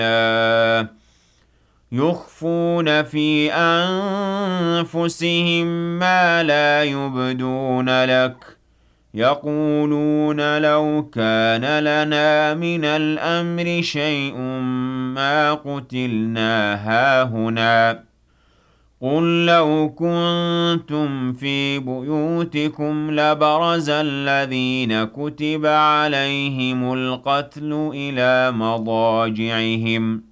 يخفون في أنفسهم ما لا يبدون لك يقولون لو كان لنا من الأمر شيء ما قتلنا هاهنا قل لو كنتم في بيوتكم لبرز الذين كتب عليهم القتل إلى مضاجعهم